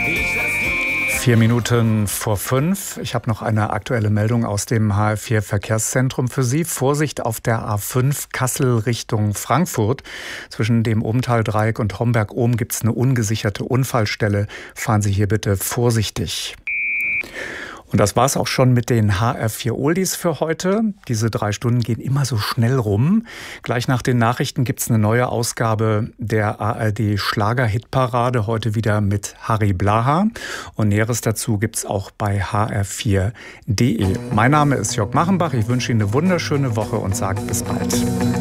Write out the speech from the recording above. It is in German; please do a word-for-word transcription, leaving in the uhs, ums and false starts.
Vier Minuten vor fünf. Ich habe noch eine aktuelle Meldung aus dem H F vier Verkehrszentrum für Sie. Vorsicht auf der A fünf Kassel Richtung Frankfurt. Zwischen dem Obenthal-Dreieck und Homberg-Ohm gibt es eine ungesicherte Unfallstelle. Fahren Sie hier bitte vorsichtig. Und das war's auch schon mit den H R vier Oldies für heute. Diese drei Stunden gehen immer so schnell rum. Gleich nach den Nachrichten gibt's eine neue Ausgabe der A R D Schlager-Hitparade, heute wieder mit Harry Blaha. Und Näheres dazu gibt's auch bei h r vier punkt d e. Mein Name ist Jörg Machenbach. Ich wünsche Ihnen eine wunderschöne Woche und sage bis bald.